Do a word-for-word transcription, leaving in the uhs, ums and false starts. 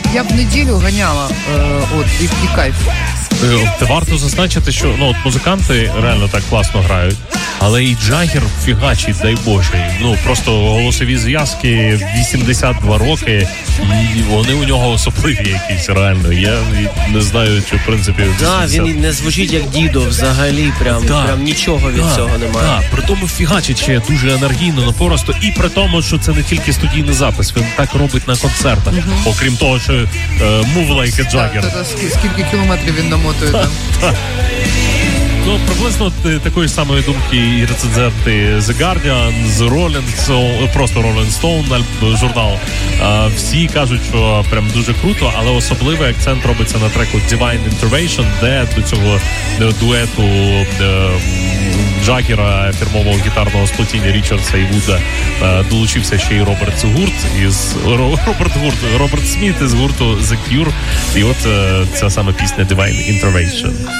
я б неділю ганяла, е, от, і, і кайф. Варто зазначити, що ну, от музиканти реально так класно грають, але і Джаггер фігачить, дай Боже. Ну, просто голосові зв'язки, вісімдесят два роки, і вони у нього особливі якісь, реально. Я не знаю, чи в принципі... Да, він не звучить як дідо взагалі, прям, да, прям нічого від да, цього немає. Да, при тому фігачить ще дуже енергійно, напористо, і при тому, що це не тільки студійний запис, він так робить на концертах, uh-huh. окрім того, що uh, move like a Jagger. Так, скільки кілометрів він намотує там? Ну, приблизно такої самої думки і рецензенти The Guardian, The Rolling Stone, просто Rolling Stone, журнал. Всі кажуть, що прям дуже круто, але особливий акцент робиться на треку Divine Intervention, де до цього дуету Джаггера, фірмового гітарного сплетіння Річардса і Вуда, долучився ще й Роберт Гурт із Роберт Гурт, Роберт Сміт із гурту The Cure. І от ця саме пісня Divine Intervention.